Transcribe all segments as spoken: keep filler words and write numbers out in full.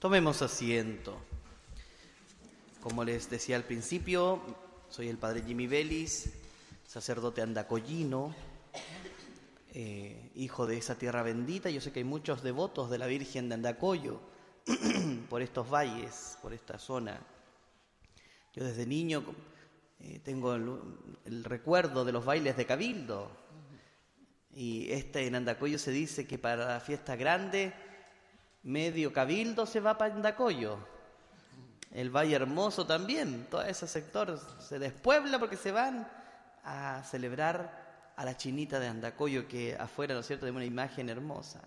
Tomemos asiento. Como les decía al principio, soy el padre Jimmy Vélez, sacerdote andacoyino, eh, hijo de esa tierra bendita. Yo sé que hay muchos devotos de la Virgen de Andacoyo por estos valles, por esta zona. Yo desde niño eh, tengo el, el recuerdo de los bailes de Cabildo. Y este en Andacoyo se dice que para la fiesta grande, medio Cabildo se va para Andacoyo. El Valle Hermoso también, todo ese sector se despuebla porque se van a celebrar a la chinita de Andacoyo, que afuera, ¿no es cierto?, de una imagen hermosa.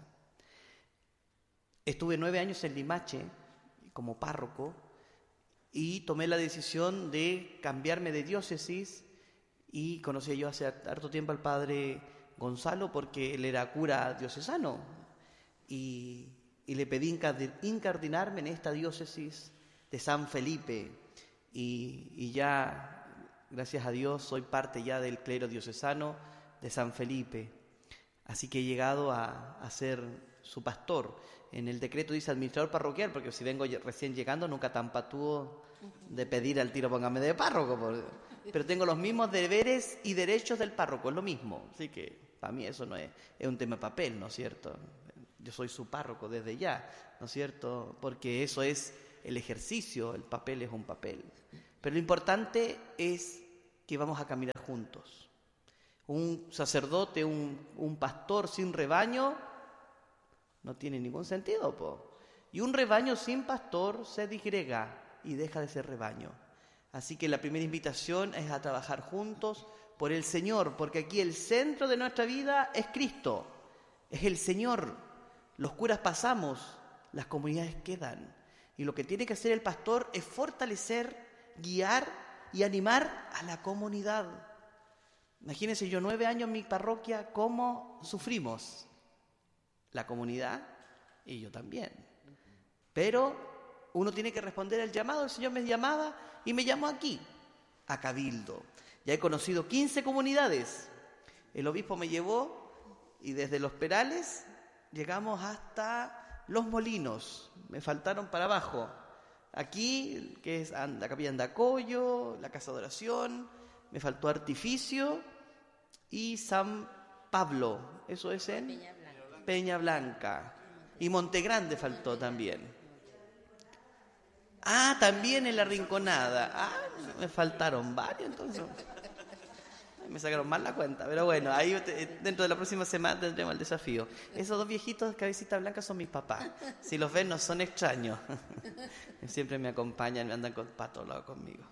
Estuve nueve años en Limache como párroco y tomé la decisión de cambiarme de diócesis, y conocí yo hace harto tiempo al padre Gonzalo porque él era cura diocesano, y, y le pedí incardinarme en esta diócesis de San Felipe, y, y ya, gracias a Dios, soy parte ya del clero diocesano de San Felipe. Así que he llegado a, a ser su pastor. En el decreto dice administrador parroquial, porque si vengo recién llegando nunca tan patúo de pedir al tiro póngame de párroco, pero tengo los mismos deberes y derechos del párroco, es lo mismo. Así que para mí eso no es, es un tema de papel, ¿no es cierto? Yo soy su párroco desde ya, ¿no es cierto? Porque eso es el ejercicio, el papel es un papel. Pero lo importante es que vamos a caminar juntos. Un sacerdote, un, un pastor sin rebaño no tiene ningún sentido, po. Y un rebaño sin pastor se disgrega y deja de ser rebaño. Así que la primera invitación es a trabajar juntos por el Señor, porque aquí el centro de nuestra vida es Cristo, es el Señor. Los curas pasamos, las comunidades quedan. Y lo que tiene que hacer el pastor es fortalecer, guiar y animar a la comunidad. Imagínense, yo nueve años en mi parroquia, ¿cómo sufrimos? La comunidad y yo también. Pero uno tiene que responder al llamado. El Señor me llamaba y me llamó aquí, a Cabildo. Ya he conocido quince comunidades. El obispo me llevó y desde Los Perales llegamos hasta Los Molinos. Me faltaron para abajo. Aquí, que es la capilla Andacoyo, la casa de oración, me faltó Artificio y San Pablo. Eso es en Peña Blanca. Peña Blanca. Y Montegrande faltó también. Ah, también en La Rinconada. Ah, me faltaron varios entonces. Me sacaron mal la cuenta, pero bueno, ahí dentro de la próxima semana tendremos el desafío. Esos dos viejitos cabecita blanca son mis papás. Si los ven no son extraños. Siempre me acompañan, me andan con, para todos lados conmigo.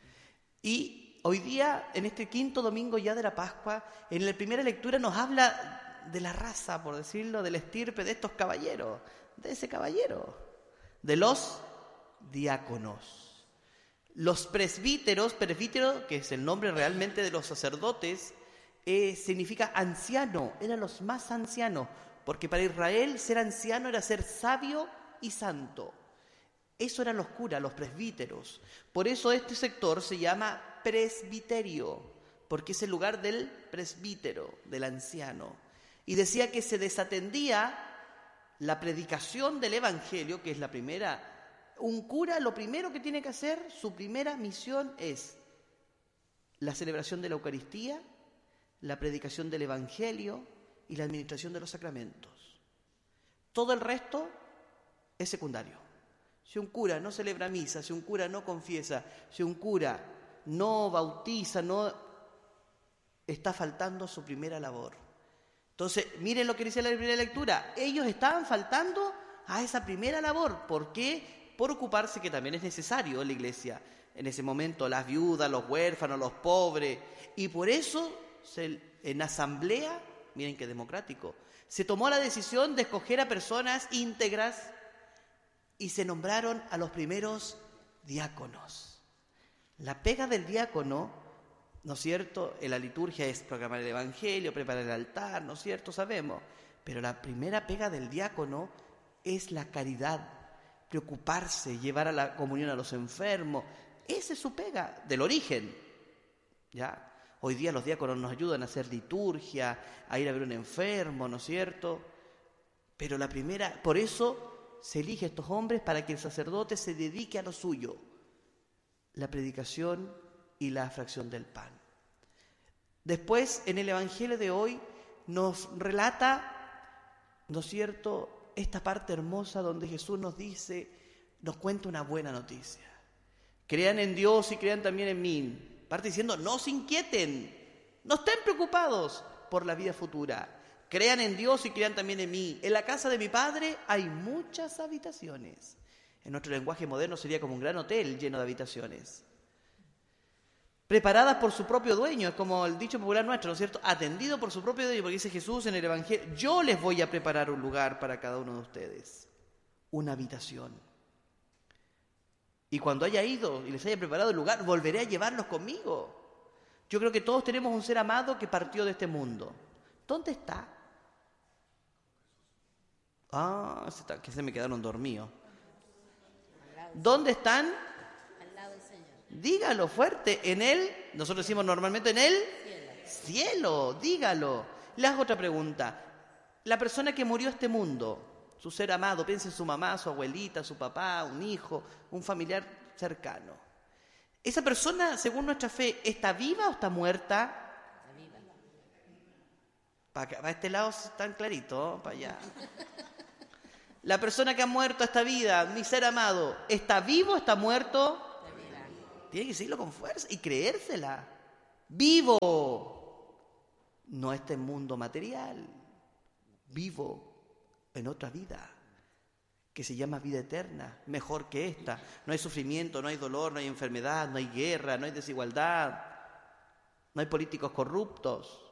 Y hoy día, en este quinto domingo ya de la Pascua, en la primera lectura nos habla de la raza, por decirlo, del estirpe de estos caballeros, de ese caballero, de los diáconos. Los presbíteros, presbítero, que es el nombre realmente de los sacerdotes, eh, significa anciano, eran los más ancianos, porque para Israel ser anciano era ser sabio y santo. Eso eran los curas, los presbíteros. Por eso este sector se llama presbiterio, porque es el lugar del presbítero, del anciano. Y decía que se desatendía la predicación del Evangelio, que es la primera. Un cura lo primero que tiene que hacer, su primera misión es la celebración de la Eucaristía, la predicación del Evangelio y la administración de los sacramentos. Todo el resto es secundario. Si un cura no celebra misa, si un cura no confiesa, si un cura no bautiza, no está faltando su primera labor. Entonces, miren lo que dice la primera lectura. Ellos estaban faltando a esa primera labor. ¿Por qué? Por ocuparse, que también es necesario en la iglesia, en ese momento, las viudas, los huérfanos, los pobres. Y por eso, se, en asamblea, miren qué democrático, se tomó la decisión de escoger a personas íntegras y se nombraron a los primeros diáconos. La pega del diácono, ¿no es cierto?, en la liturgia es proclamar el Evangelio, preparar el altar, ¿no es cierto?, sabemos. Pero la primera pega del diácono es la caridad, preocuparse, llevar a la comunión a los enfermos. Esa es su pega, del origen. ¿Ya? Hoy día los diáconos nos ayudan a hacer liturgia, a ir a ver un enfermo, ¿no es cierto? Pero la primera, por eso se elige a estos hombres para que el sacerdote se dedique a lo suyo, la predicación y la fracción del pan. Después, en el Evangelio de hoy, nos relata, ¿no es cierto?, esta parte hermosa donde Jesús nos dice, nos cuenta una buena noticia. Crean en Dios y crean también en mí. Parte diciendo, no se inquieten, no estén preocupados por la vida futura. Crean en Dios y crean también en mí. En la casa de mi Padre hay muchas habitaciones. En nuestro lenguaje moderno sería como un gran hotel lleno de habitaciones. Preparadas por su propio dueño, es como el dicho popular nuestro, ¿no es cierto? Atendido por su propio dueño, porque dice Jesús en el Evangelio, yo les voy a preparar un lugar para cada uno de ustedes, una habitación. Y cuando haya ido y les haya preparado el lugar, volveré a llevarlos conmigo. Yo creo que todos tenemos un ser amado que partió de este mundo. ¿Dónde está? Ah, que se me quedaron dormidos. ¿Dónde están? Al lado del Señor. Dígalo fuerte. En él, nosotros decimos normalmente en él, Cielo. cielo, dígalo. Le hago otra pregunta. La persona que murió a este mundo, su ser amado, piensa en su mamá, su abuelita, su papá, un hijo, un familiar cercano. ¿Esa persona, según nuestra fe, está viva o está muerta? Está viva. Para, acá, para este lado están clarito, para allá. La persona que ha muerto a esta vida, mi ser amado, ¿está vivo o está muerto? Está viva. Tiene que decirlo con fuerza y creérsela. Vivo. No este mundo material. Vivo en otra vida que se llama vida eterna, mejor que esta. No hay sufrimiento, no hay dolor, no hay enfermedad, no hay guerra, no hay desigualdad, no hay políticos corruptos,